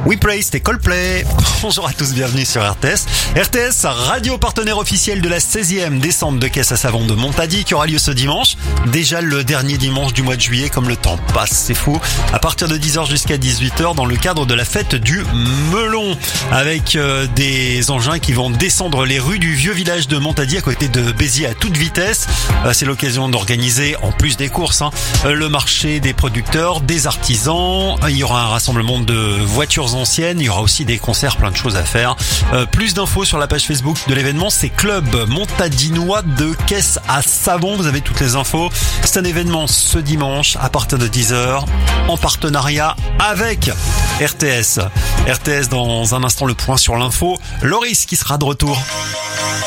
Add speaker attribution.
Speaker 1: We Play, c'était Coldplay. Bonjour à tous, bienvenue sur RTS. RTS, radio partenaire officiel de la 16e descente de caisse à savon de Montady qui aura lieu ce dimanche. Déjà le dernier dimanche du mois de juillet, comme le temps passe, c'est fou. À partir de 10h jusqu'à 18h dans le cadre de la fête du melon. Avec des engins qui vont descendre les rues du vieux village de Montady à côté de Béziers à toute vitesse. C'est l'occasion d'organiser, en plus des courses, le marché des producteurs, des artisans. Il y aura un rassemblement de voitures anciennes. Il y aura aussi des concerts, plein de choses à faire. Plus d'infos sur la page Facebook de l'événement, c'est Club Montadinois de caisse à savon. Vous avez toutes les infos. C'est un événement ce dimanche à partir de 10h en partenariat avec RTS. RTS dans un instant, le point sur l'info. Loris qui sera de retour.